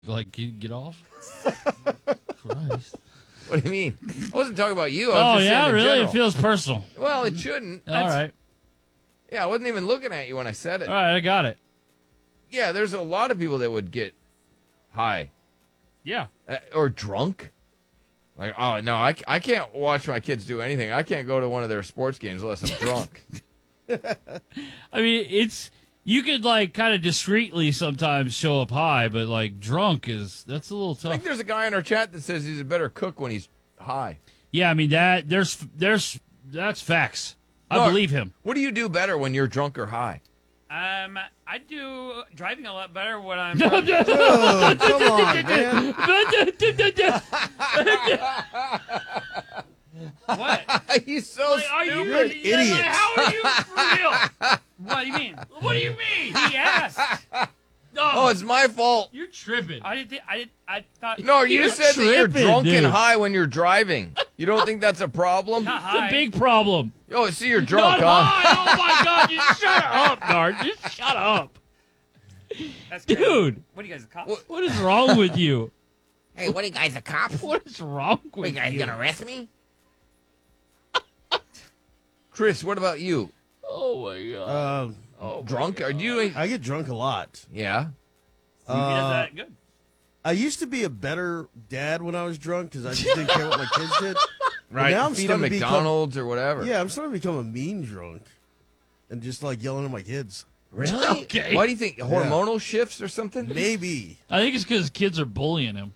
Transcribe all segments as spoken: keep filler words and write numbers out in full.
Like, get, get off? Christ. What do you mean? I wasn't talking about you. I Oh, was just yeah, saying in really? general. It feels personal. Well, it shouldn't. All right. Yeah, I wasn't even looking at you when I said it. All right, I got it. Yeah, there's a lot of people that would get high. Yeah. Uh, or drunk. Like, oh, no, I, I can't watch my kids do anything. I can't go to one of their sports games unless I'm drunk. I mean, it's, you could, like, kind of discreetly sometimes show up high, but, like, drunk is, that's a little I tough. think there's a guy in our chat that says he's a better cook when he's high. Yeah, I mean, that, there's, there's, that's facts. I No, believe him. What do you do better when you're drunk or high? Um, I do driving a lot better when I'm. Oh, come on, man. What? He's so Like, are you, You're an yeah, idiot. like, how are you for real? What do you mean? What do you mean? He asked. Oh, it's my fault. You're tripping. I didn't. Think, I did. I thought. No, you You're said that you're tripping, drunk and dude. high when you're driving. You don't think that's a problem? Not It's high. a big problem. Oh, see, you're drunk, Not huh? high. Oh, my God. Just shut up, Nard. Just shut up. That's crazy. Dude. What are you guys, cops? What- What is wrong with you? Hey, what are you guys, a cop? What is wrong with you? arrest me? Chris, what about you? Oh, my God. Um, Oh, drunk? Are you? I get drunk a lot. Yeah. He does Uh, that good. I used to be a better dad when I was drunk because I just didn't care what my kids did. But Right. now I'm Feed them starting to become- McDonald's or whatever. Yeah, I'm starting to become a mean drunk and just like yelling at my kids. Really? Okay. Why do you think? Hormonal shifts or something? Maybe. I think it's because kids are bullying him.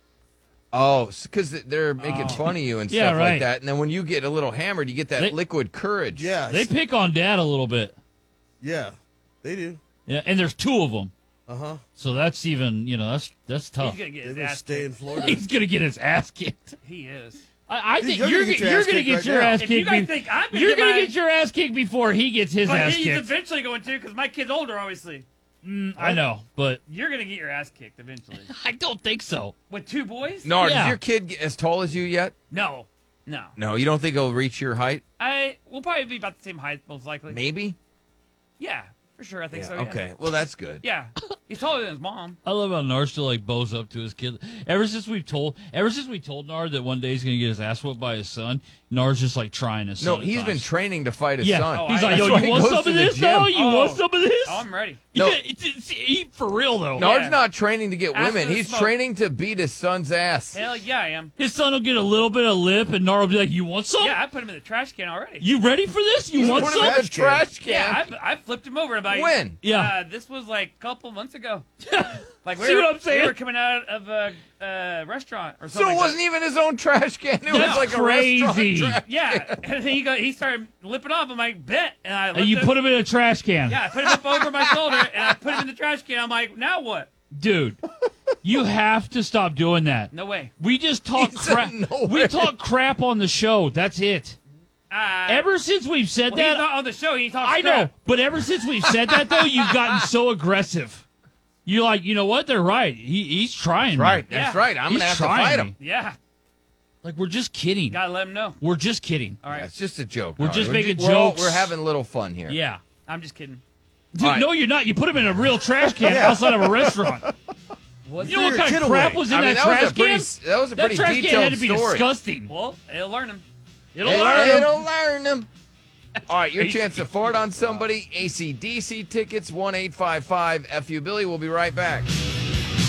Oh, because they're making Oh. fun of you and Yeah, stuff right. like that. And then when you get a little hammered, you get that They- liquid courage. Yeah. They pick on Dad a little bit. Yeah, they do. Yeah, and there's two of them. Uh huh. So that's even, you know, that's that's tough. He's gonna get They his will ass stay in kicked. Florida. He's gonna get his ass kicked. He is. I, I Dude, think you're you're gonna get your you're ass gonna kicked get right your now. ass If you kicked. guys be- think I'm gonna you're get gonna my- get your ass kicked before he gets his But ass he's kicked. eventually going to, because my kid's older, obviously. Mm, I know, but You're gonna get your ass kicked eventually. I don't think so. With two boys? No, Yeah. does your kid get as tall as you yet? No. No. No, you don't think he'll reach your height? I will probably be about the same height, most likely. Maybe. Yeah, for sure. I think Yeah, so. Yeah. okay. Well, that's good. Yeah. He's taller than his mom. I love how Nard still like bows up to his kid. Ever since we've told, ever since we told Nard that one day he's gonna get his ass whooped by his son, Nard's just like trying his No, son. he's at been times. training to fight his Yeah, son. Oh, he's I- like, That's yo, why you he want goes some to of the this? gym. though? You want Oh. some of this? Oh, I'm ready. You No. got- it's, it's, eat for real though. Nard's Yeah. not training to get Ask women. for the He's smoke. training to beat his son's ass. Hell yeah, I am. His son will get a little bit of lip, and Nard will be like, "You want some? Yeah, I put him in the trash can already. You ready for this? You want Put him some?" in the trash can. Yeah, I, I flipped him over about When? Yeah. Uh, this was like a couple months ago. Like we See were, what I'm saying? We were coming out of a uh, restaurant or So something. it like wasn't even his own trash can. It That's was like crazy. a restaurant trash. that. Yeah, and then he got he started lipping off. I'm like, bet, and I And you lifted- put him in a trash can. Yeah, I put him up over my shoulder, and I put him in the trash can. I'm like, now what? Dude, you have to stop doing that. No way. We just talk He said crap. no we way. talk crap on the show. That's it. Uh, Ever since we've said well, he's that, not on the show. He talks I know. crap. But ever since we've said that, though, you've gotten so aggressive. You're like, you know what? They're right. He, he's trying. Right, man. that's Yeah. right. I'm He's gonna have to trying fight me. him. Yeah, Like, we're just kidding. gotta let him know. We're just kidding. All right, Yeah, it's just a joke. We're Nard. just making we're all- jokes. we're having a little fun here. Yeah. I'm just kidding. Dude, All right. no, you're not. You put him in a real trash can outside of a restaurant. Was You know what your kind kid of crap away. was in I mean, that, that was trash a pretty, can? that was a That pretty trash can detailed had to be story. disgusting. Well, it'll learn him. It'll Hey, learn him. it'll learn them. All right, your chance to fart on somebody. A C D C tickets, one eight five five F U Billy. We'll be right back.